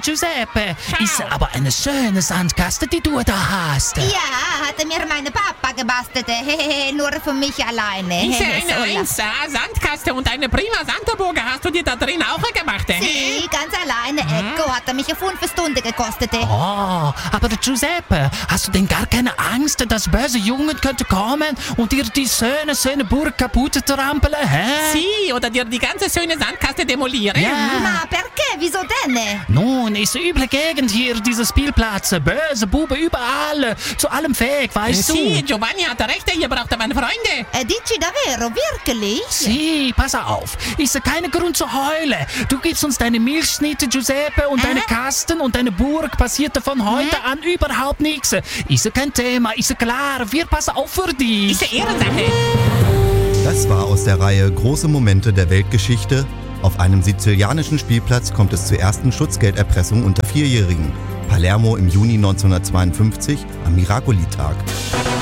Giuseppe, Ciao. ist aber eine schöne Sandkaste, die du da hast. Ja, hatte mir meine Papa gebastelt. Nur für mich alleine. Diese eine Sola. 1A-Sandkaste und eine prima Sanderburger hast du dir da drin auch gemacht, Sie, ganz alleine. Ecco, hat mich 5 Stunden gekostet. Oh, aber Giuseppe, hast du denn gar keine Angst, dass böse Jungen könnte kommen und dir die schöne Burg kaputt trampeln, hä? Sie oder dir die ganze schöne Sandkaste demolieren? Ja. Ma perché? Wieso denn? Nun, ist üble Gegend hier, dieser Spielplatz. Böse Bube überall, zu allem fähig, weißt Sie, du? Giovanni hatte recht, ihr braucht meine Freunde. Dici davvero, wirklich? Sie, pass auf, ist kein Grund zu heulen. Du gibst uns deine Milchschnitte, Giuseppe, und deine Kasten und deine Burg passiert von heute an überhaupt nichts. Ist kein Thema, ist klar, wir passen auf für dich. Diese Ehrensache. Das war aus der Reihe Große Momente der Weltgeschichte. Auf einem sizilianischen Spielplatz kommt es zur ersten Schutzgelderpressung unter Vierjährigen. Palermo im Juni 1952 am Miracoli-Tag.